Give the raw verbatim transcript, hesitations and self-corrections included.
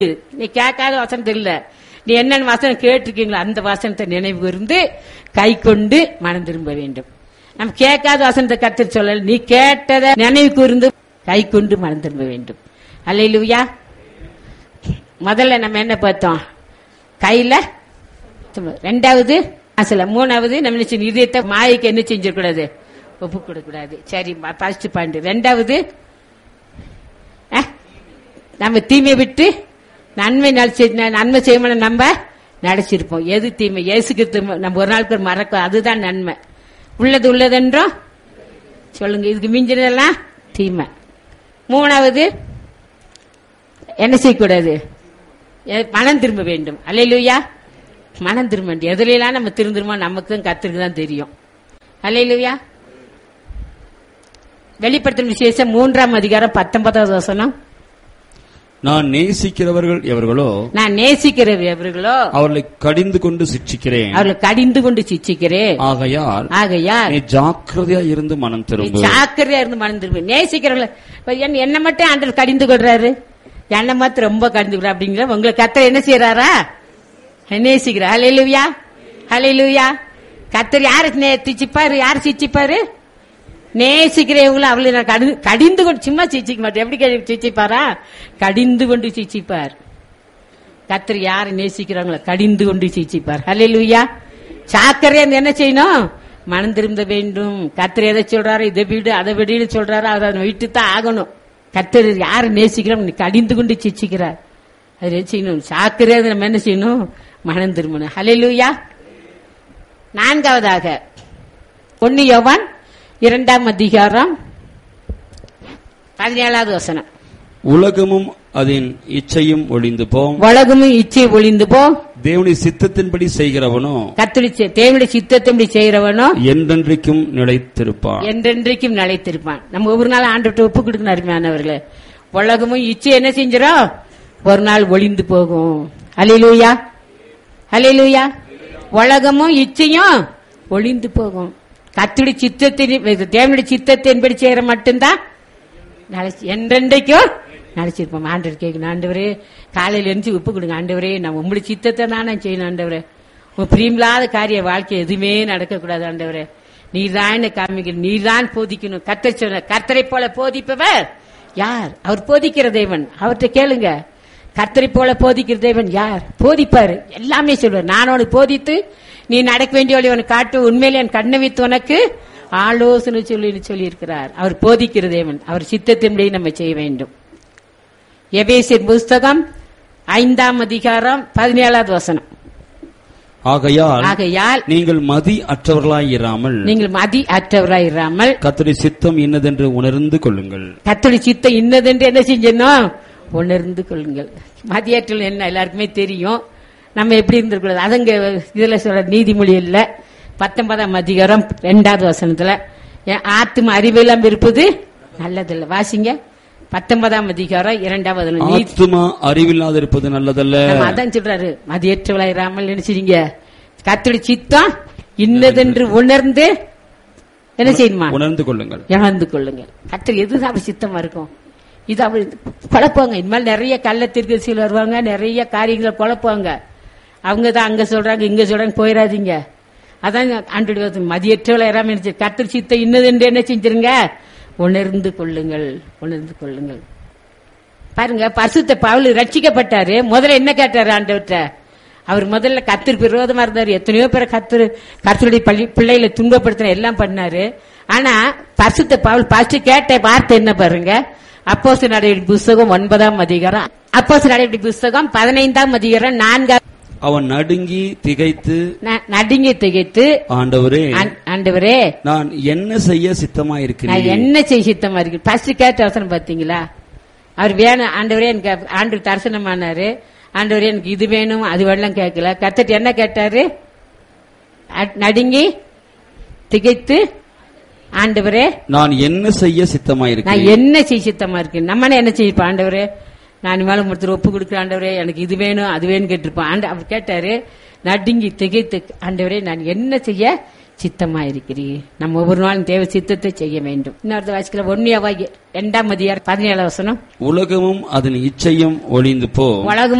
நீ கேட்காத வசனத்தை இல்ல, நீ என்னென்ன வசனம் கேட்டிருக்கீங்களோ அந்த வசனத்தை நினைவு இருந்து கை கொண்டு மனம் திரும்ப வேண்டும். நம்ம கேட்காத வசனத்தை கர்த்தர் சொல்லல, நீ கேட்டதை நினைவு கூர்ந்து கை கொண்டு மனம் திரும்ப வேண்டும். அல்லேலூயா. முதல்ல நம்ம என்ன பார்த்தோம்? கையில. ரெண்டாவது அசல. மூணாவது நம்ம இதயத்தை மாயைக்கு என்ன செஞ்சிடக்கூடாது, ஒப்பு கொடுக்கூடாது. சரி, ஃபர்ஸ்ட் பாயிண்ட். ரெண்டாவது நம்ம தீமை விட்டு நன்மை நன்மை செய்யணும். நம்ம நடிச்சிருப்போம். எது தீமை? இயேசுக்கு நம்ம ஒரு நாளுக்கு மறக்க, அதுதான் நன்மை. உள்ளது உள்ளதென்றோம் சொல்லுங்க, இதுக்கு மிஞ்சினதெல்லாம் தீமை. மூணாவது என்ன செய்யக்கூடாது? மனம் திரும்ப வேண்டும். அல்லேலூயா. மனம் திரும்ப வேண்டும். எதுலாம் நம்ம திருந்துருமோ நமக்கும் கர்த்தருக்கு தான் தெரியும். அல்லேலூயா. வெளிப்படுத்தும் விசேஷம் மூன்றாம் அதிகாரம் பத்தொன்பதாவது வசனம். நான் நேசிக்கிறவர்கள் எவர்களோ நான் நேசிக்கிறவர் எவர்களோ அவர்களை கடிந்து கொண்டு சிட்சிக்கிறேன் அவர்களை கடிந்து கொண்டு சிட்சிக்கிறேன். ஆகையால் ஆகையால் நீ ஜாக்கிரதையா இருந்து மனம் திரும்பு. ஜாக்கிரதையா இருந்து மனம் திரும்பு. நேசிக்கிறவர்கள் என்ன மட்டும் ஆண்டவர் கடிந்து கொள்றாரு, என்ன மாத்திரம் ரொம்ப கடிந்து கொள்ற அப்படிங்கிற உங்களை கர்த்தர் என்ன செய்யறாரா? நேசிக்கிறார். ஹல்லேலூயா. ஹல்லேலூயா. கர்த்தர் யாருக்கு சிச்சிப்பாரு? யாரு சிச்சிப்பாரு? நேசிக்கிறவங்களும் அவளை கடிந்து கொண்டு சும்மா சிச்சிக்க மாட்டேன். எப்படி சிச்சிப்பாரா? கடிந்து கொண்டு சிச்சிப்பார். கர்த்தர் யாரை நேசிக்கிறாங்களோ கடிந்து கொண்டு சிச்சிப்பார். ஹல்லேலூயா. சாக்கரையா என்ன செய்யணும்? மனம் திரும்ப வேண்டும். கர்த்தர் எதை சொல்றாரு? இதை விடு அதை விடுன்னு சொல்றாரு, அதை விட்டு தான் ஆகணும். கர்த்தர் யாரை நேசிக்கிறோம் கடிந்து கொண்டு சிச்சிக்கிறார். அது என்ன செய்யணும்? சாக்கரையா நம்ம என்ன செய்யணும்? மனம் திரும்பணும். ஹல்லேலூயா. நான்காவதாக ஒன்னு யோவான் இரண்டாம் அதிகாரம் பதினேழாவது வசனம். உலகமும் அதன் இச்சையும் ஒளிந்து போம். உலகமும் இச்சை ஒளிந்து போ. தேவனுடைய சித்தத்தின்படி செய்கிறவனோ கர்த்தருடைய தேவனுடைய சித்தத்தின்படி செய்கிறவனோ என்றென்றைக்கும் நிலைத்திருப்பான். என்றென்றைக்கும் நிலைத்திருப்பான். நம்ம ஒவ்வொரு நாள் ஆண்டவர்கிட்ட ஒப்பு கொடுக்கணும். அருமையானவர்களே, உலகமும் இச்சை என்ன செஞ்சிடும்? ஒரு நாள் ஒளிந்து போகும். அல்லேலூயா. அல்லேலூயா. உலகமும் இச்சையும் ஒளிந்து போகும். கர்த்தருடைய சித்தத்தின் தேவனுடைய சித்தத்தின்படி செய்யற மட்டும்தான் என்றென்றைக்கும் நினைச்சிருப்போம். ஆண்டவர் கேட்கணும், ஆண்டவரே காலையில இருந்து உப்பு கொடுங்க ஆண்டவரே, நான் உங்களுடைய சித்தத்தை தானே செய்யணும் ஆண்டவரே. உங்க பிரியமில்லாத காரிய வாழ்க்கை எதுவுமே நடக்கக்கூடாது ஆண்டவரே. நீர்தான் காமிக்கணும், நீர்தான் போதிக்கணும். கர்த்தர் சொன்ன கர்த்தரை போல போதிப்பவர் யார்? அவர் போதிக்கிற தேவன். அவர்கிட்ட கேளுங்க. கர்த்தரை போல போதிக்கிற தேவன் யார்? போதிப்பாரு, எல்லாமே சொல்வார். நான் உனக்கு போதித்து நீ நடக்க வேண்டிய வழி உனக்கு காட்டு, உண்மையிலே என் கண்ணை வைத்து உனக்கு ஆலோசனை சொல்லி சொல்லி இருக்கிறார். அவர் போதிக்கிற தேவன். அவர் சித்தத்தின்படி நம்ம செய்ய வேண்டும். எபேசியர் புஸ்தகம் ஐந்தாம் அதிகாரம் பதினேழாவது வசனம். ஆகையால் ஆகையால் நீங்கள் மதி அற்றவர்களாயிராமல் நீங்கள் மதி அற்றவராயிராமல் கர்த்தருடைய சித்தம் இன்னதென்று உணர்ந்து கொள்ளுங்கள். கர்த்தருடைய சித்தம் இன்னதென்று என்ன செஞ்சணும்? உணர்ந்து கொள்ளுங்கள். மதியாற்றல் என்ன எல்லாருக்குமே தெரியும். நம்ம எப்படி இருந்திருக்கூடாது. அதுங்க இதுல சொல்ற நீதிமொழி இல்ல பத்தொன்பதாம் அதிகாரம் இரண்டாவது வசனத்துல ஆத்தும அறிவெல்லாம் இருப்பது நல்லதில்ல. வாசிங்க. பத்தொன்பதாம் அதிகாரம் இரண்டாவது. ஆத்துமா அறிவில்லாத இருப்பது நல்லதல்ல. அதான் சொல்றாரு, மதியற்றவளாயிராமல் நினைச்சிருங்க. கர்த்தருடைய சித்தம் இன்னதென்று உணர்ந்து என்ன செய்யணுமா? உணர்ந்து கொள்ளுங்கள். உணர்ந்து கொள்ளுங்கள். கர்த்தர் எதுதான் அவர் சித்தமா இருக்கும்? இது அவர் குழப்பாங்க. இனிமேல் நிறைய கள்ளத்திற்கு சில வருவாங்க, நிறைய காரியங்களை குழப்பாங்க. அவங்க தான் அங்க சொல்றாங்க இங்க சொல்றாங்க, போயிடாதீங்க. அதான் ஆண்டு மதியற்றவளை இராம கர்த்தர் சித்த இன்னதென்று என்ன செஞ்சிருங்க? உணர்ந்து கொள்ளுங்கள். உணர்ந்து கொள்ளுங்கள். பாருங்க, பரிசுத்த பவுல் ரட்சிக்கப்பட்டாரு. முதல்ல என்ன கேட்டாரு ஆண்டவர்கிட்ட? அவர் முதல்ல கர்த்தருக்கு விரோதமா இருந்தாரு. எத்தனையோ பேரை கர்த்தர் கர்த்தருடைய பள்ளி பிள்ளைகளை துன்பப்படுத்தின எல்லாம் பண்ணாரு. ஆனா பரிசுத்த பவுல் ஃபர்ஸ்ட் கேட்ட வார்த்தை என்ன பாருங்க? அப்போஸ்தலர் நடவடிக்கை புஸ்தகம் ஒன்பதாம் அதிகாரம், அப்போஸ்தலர் நடவடிக்கை புஸ்தகம் பதினைந்தாம் அதிகாரம் நான்காம். அவன் நடுங்கி திகைத்து நடுங்கி திகைத்து ஆண்டவரே ஆண்டவரே நான் என்ன செய்ய சித்தமா இருக்கிறேன்? நான் என்ன செய்ய சித்தமா இருக்கு? ஃபர்ஸ்ட் கேட்ட வசனம் பாத்தீங்களா? அவர் வேணும் ஆண்டவரே எனக்கு ஆண்டவர் தரிசனமானாரு. ஆண்டவரே எனக்கு இது வேணும் அது வேணும் கேட்கல. கர்த்தர் என்ன கேட்டாரு? நடுங்கி திகைத்து ஆண்டவரே நான் என்ன செய்ய சித்தமா இருக்கேன்? நான் என்ன செய்ய சித்தமா இருக்கேன்? நம்ம என்ன செய்யப்பா ஆண்டவரே? நான் மேல ஒருத்தர் ஒப்பு கொடுக்குற ஆண்டவரே எனக்கு இது வேணும் அது வேணும் கேட்டிருப்பான். அவர் கேட்டாரு நடுங்கி திகைத்து ஆண்டவரே நான் என்ன செய்ய சித்தமா இருக்கிறீர். நம்ம ஒவ்வொரு நாளும் தேவ சித்தத்தை செய்ய வேண்டும். இன்னொரு வாசிக்கல ஒன்னியாவாகி இரண்டாம் அதிகாரம் பதினேழாம் வசனம். உலகமும் அதன் இச்சையும் ஒளிந்து போ. உலகம்